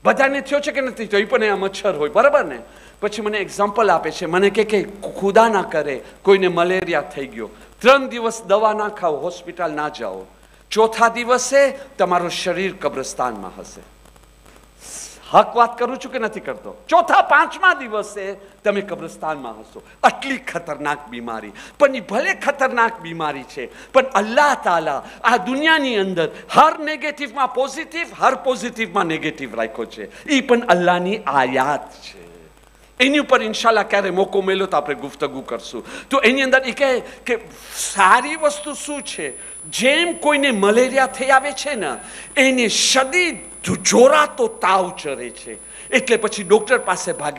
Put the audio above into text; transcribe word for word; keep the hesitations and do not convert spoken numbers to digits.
બધાને થયો છે કે નથી થયો? એ પણ આ મચ્છર હોય, બરાબર ને? પછી મને એક્ઝામ્પલ આપે છે, મને કે કે ખુદા ના કરે કોઈને મલેરિયા થઈ ગયો, ત્રણ દિવસ દવા ના ખાઓ, હોસ્પિટલ ના જાઓ, ચોથા દિવસે તમારું શરીર કબ્રસ્તાનમાં હશે. હક વાત કરું છું કે નથી કરતો? ચોથા પાંચમા દિવસે તમે કબ્રસ્તાનમાં હશો. આટલી ખતરનાક બીમારી. પણ એ ભલે ખતરનાક બીમારી છે, પણ અલ્લાહ તાલા આ દુનિયાની અંદર હર નેગેટિવમાં પોઝિટિવ, હર પોઝિટિવમાં નેગેટિવ રાખ્યો છે. એ પણ અલ્લાહની આયાત છે. એની ઉપર ઇન્શાલ્લાહ ક્યારે મોકો મળ્યો તો આપણે ગુફ્તગુ કરશું. તો એની અંદર એ કહે કે સારી વસ્તુ શું છે? જેમ કોઈને મલેરિયા થઈ આવે છે ને, એને શદીદ જોરાતો તાવ ચરે છે, એટલે પછી ડોક્ટર પાસે ભાગે